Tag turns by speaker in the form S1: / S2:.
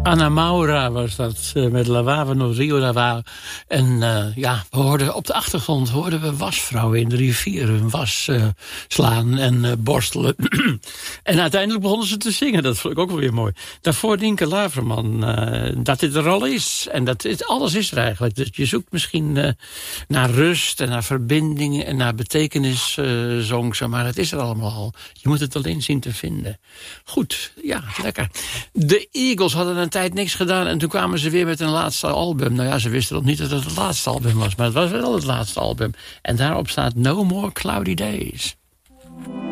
S1: Anna Maura was dat, met La Vava no Rio Lava. En we hoorden op de achtergrond we wasvrouwen in de rivier hun was slaan en borstelen. En uiteindelijk begonnen ze te zingen, dat vond ik ook wel weer mooi. Daarvoor Nienke Laverman, dat dit er al is. En alles is er eigenlijk. Dus je zoekt misschien naar rust en naar verbinding en naar betekenis, maar het is er allemaal al. Je moet het alleen zien te vinden. Goed, ja, lekker. De Eagles hadden een tijd niks gedaan en toen kwamen ze weer met een laatste album. Nou ja, ze wisten nog niet dat het laatste album was, maar het was wel het laatste album. En daarop staat No More Cloudy Days.